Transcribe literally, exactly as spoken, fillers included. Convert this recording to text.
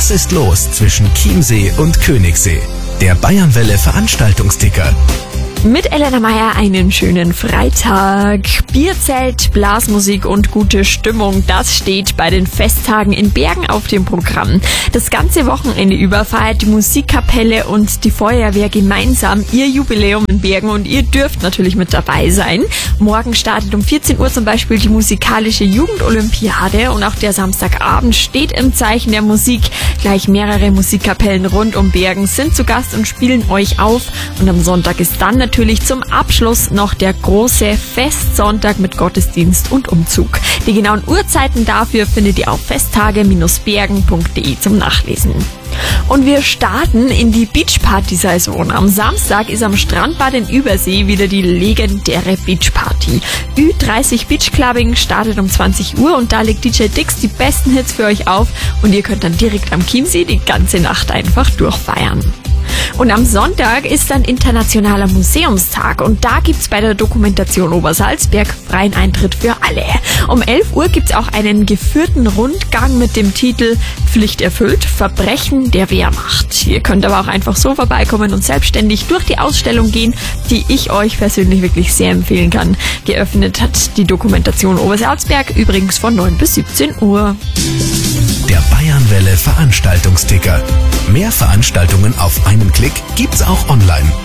Was ist los zwischen Chiemsee und Königssee? Der Bayernwelle Veranstaltungsticker. Mit Elena Meyer einen schönen Freitag. Bierzelt, Blasmusik und gute Stimmung, das steht bei den Festtagen in Bergen auf dem Programm. Das ganze Wochenende über feiert die Musikkapelle und die Feuerwehr gemeinsam ihr Jubiläum in Bergen und ihr dürft natürlich mit dabei sein. Morgen startet um vierzehn Uhr zum Beispiel die musikalische Jugendolympiade und auch der Samstagabend steht im Zeichen der Musik. Gleich mehrere Musikkapellen rund um Bergen sind zu Gast und spielen euch auf und am Sonntag ist dann natürlich zum Abschluss noch der große Festsonntag mit Gottesdienst und Umzug. Die genauen Uhrzeiten dafür findet ihr auf festtage Bindestrich bergen punkt de zum Nachlesen. Und wir starten in die Beachparty-Saison. Am Samstag ist am Strandbad in Übersee wieder die legendäre Beachparty. Ü dreißig Beach Clubbing startet um zwanzig Uhr und da legt D J Dix die besten Hits für euch auf und ihr könnt dann direkt am Chiemsee die ganze Nacht einfach durchfeiern. Und am Sonntag ist dann Internationaler Museumstag und da gibt's bei der Dokumentation Obersalzberg freien Eintritt für alle. Um elf Uhr gibt's auch einen geführten Rundgang mit dem Titel Pflicht erfüllt, Verbrechen der Wehrmacht. Ihr könnt aber auch einfach so vorbeikommen und selbstständig durch die Ausstellung gehen, die ich euch persönlich wirklich sehr empfehlen kann. Geöffnet hat die Dokumentation Obersalzberg übrigens von neun bis siebzehn Uhr. Der Bayernwelle Veranstaltungsticker. Mehr Veranstaltungen auf einen Klick gibt's auch online